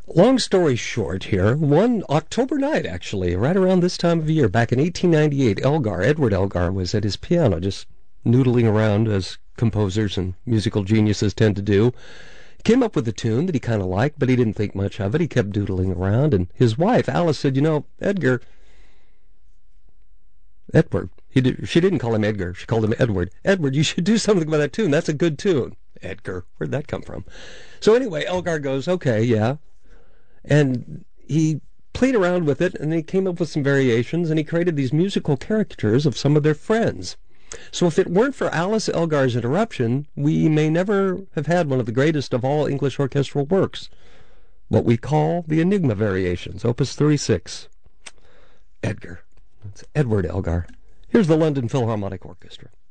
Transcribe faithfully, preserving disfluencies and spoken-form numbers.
Long story short here, one October night, actually, right around this time of year, back in eighteen ninety-eight, Elgar, Edward Elgar, was at his piano, just noodling around as composers and musical geniuses tend to do. Came up with a tune that he kind of liked, but he didn't think much of it. He kept doodling around, and his wife, Alice, said, you know, Edgar, Edward, he did, she didn't call him Edgar, she called him Edward. Edward, you should do something about that tune. That's a good tune. Edgar, where'd that come from? So anyway, Elgar goes, okay, yeah. And he played around with it, and he came up with some variations, and he created these musical caricatures of some of their friends. So if it weren't for Alice Elgar's interruption, we may never have had one of the greatest of all English orchestral works, what we call the Enigma Variations, Opus thirty-six. Edgar. It's Edward Elgar. Here's the London Philharmonic Orchestra.